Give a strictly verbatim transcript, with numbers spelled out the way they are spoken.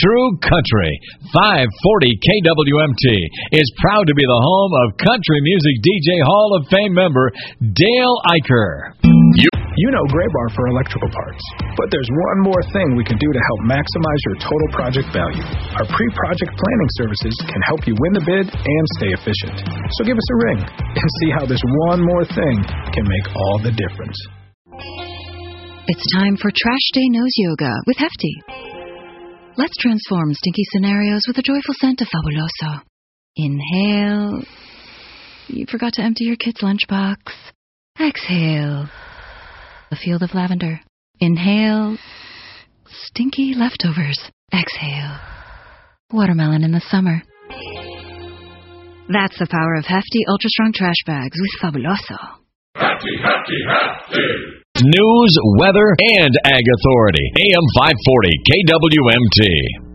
True Country. five forty K W M T is proud to be the home of country music D J Hall of Fame member Dale Eicher. You, you know Graybar for electrical parts, but there's one more thing we can do to help maximize your total project value. Our pre-project planning services can help you win the bid and stay efficient. So give us a ring and see how this one more thing can make all the difference. It's time for Trash Day Nose Yoga with Hefty. Let's transform stinky scenarios with a joyful scent of Fabuloso. Inhale. You forgot to empty your kid's lunchbox. Exhale. A field of lavender. Inhale. Stinky leftovers. Exhale. Watermelon in the summer. That's the power of Hefty Ultra Strong Trash Bags with Fabuloso. Hefty, Hefty, Hefty. News, weather, and Ag Authority. A M five forty K W M T.